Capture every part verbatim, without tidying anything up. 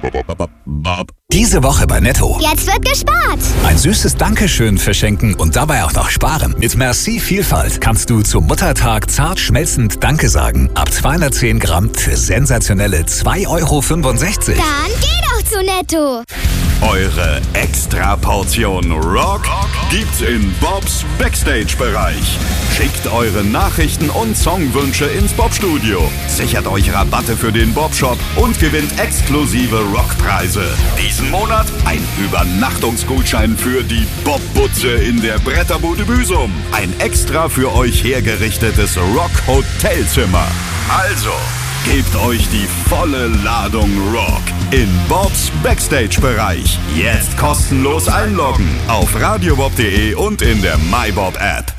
Bob. Diese Woche bei Netto. Jetzt wird gespart. Ein süßes Dankeschön verschenken und dabei auch noch sparen. Mit Merci Vielfalt kannst du zum Muttertag zart schmelzend Danke sagen. Ab zweihundertzehn Gramm für sensationelle zwei Euro fünfundsechzig. Dann geh doch zu Netto. Eure Extra-Portion Rock gibt's in Bobs Backstage-Bereich. Schickt eure Nachrichten und Songwünsche ins Bob-Studio. Sichert euch Rabatte für den Bob-Shop und gewinnt exklusive Rockpreise. Diesen Monat ein Übernachtungsgutschein für die Bob-Butze in der Bretterbude Büsum. Ein extra für euch hergerichtetes Rock-Hotelzimmer. Also, gebt euch die volle Ladung Rock in Bobs Backstage-Bereich. Jetzt kostenlos einloggen auf radiobob punkt de und in der MyBob-App.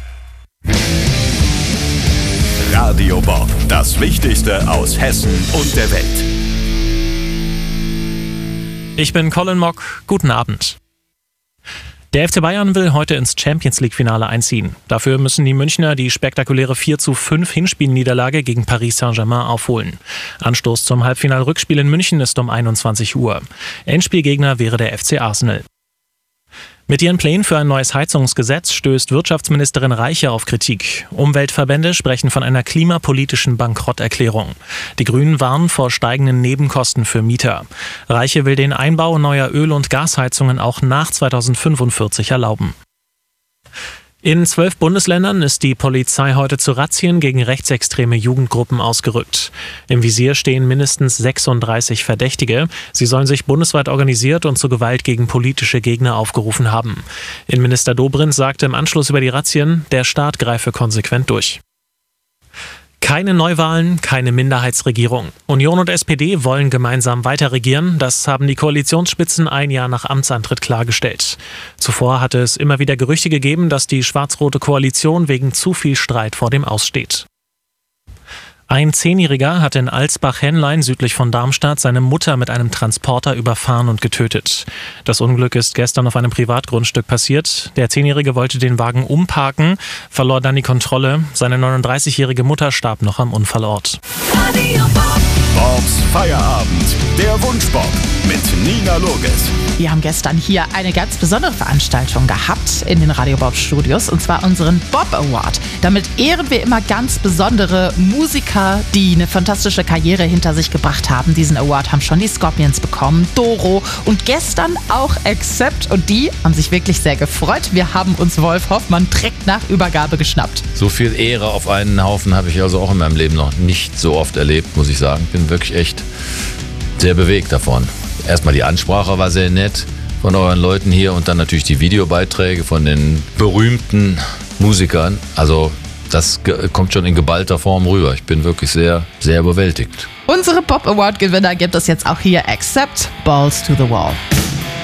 Radio Bob, das Wichtigste aus Hessen und der Welt. Ich bin Colin Mock. Guten Abend. Der F C Bayern will heute ins Champions-League-Finale einziehen. Dafür müssen die Münchner die spektakuläre vier zu fünf Hinspielniederlage gegen Paris Saint-Germain aufholen. Anstoß zum Halbfinal-Rückspiel in München ist um einundzwanzig Uhr. Endspielgegner wäre der F C Arsenal. Mit ihren Plänen für ein neues Heizungsgesetz stößt Wirtschaftsministerin Reiche auf Kritik. Umweltverbände sprechen von einer klimapolitischen Bankrotterklärung. Die Grünen warnen vor steigenden Nebenkosten für Mieter. Reiche will den Einbau neuer Öl- und Gasheizungen auch nach zweitausendfünfundvierzig erlauben. In zwölf Bundesländern ist die Polizei heute zu Razzien gegen rechtsextreme Jugendgruppen ausgerückt. Im Visier stehen mindestens sechsunddreißig Verdächtige. Sie sollen sich bundesweit organisiert und zur Gewalt gegen politische Gegner aufgerufen haben. Innenminister Dobrindt sagte im Anschluss über die Razzien, der Staat greife konsequent durch. Keine Neuwahlen, keine Minderheitsregierung. Union und S P D wollen gemeinsam weiter regieren. Das haben die Koalitionsspitzen ein Jahr nach Amtsantritt klargestellt. Zuvor hatte es immer wieder Gerüchte gegeben, dass die schwarz-rote Koalition wegen zu viel Streit vor dem Aus steht. Ein Zehnjähriger hat in Alsbach-Henlein südlich von Darmstadt seine Mutter mit einem Transporter überfahren und getötet. Das Unglück ist gestern auf einem Privatgrundstück passiert. Der Zehnjährige wollte den Wagen umparken, verlor dann die Kontrolle. Seine neununddreißigjährige Mutter starb noch am Unfallort. Bobs Feierabend, der Wunschbob mit Nina Loges. Wir haben gestern hier eine ganz besondere Veranstaltung gehabt in den Radio Bob Studios, und zwar unseren Bob Award. Damit ehren wir immer ganz besondere Musiker, die eine fantastische Karriere hinter sich gebracht haben. Diesen Award haben schon die Scorpions bekommen, Doro und gestern auch Accept, und die haben sich wirklich sehr gefreut. Wir haben uns Wolf Hoffmann direkt nach Übergabe geschnappt. So viel Ehre auf einen Haufen habe ich also auch in meinem Leben noch nicht so oft erlebt, muss ich sagen. Ich bin wirklich echt sehr bewegt davon. Erstmal die Ansprache war sehr nett von euren Leuten hier und dann natürlich die Videobeiträge von den berühmten Musikern. Also das kommt schon in geballter Form rüber. Ich bin wirklich sehr, sehr überwältigt. Unsere Bob Award Gewinner gibt es jetzt auch hier. Accept, Balls to the Wall.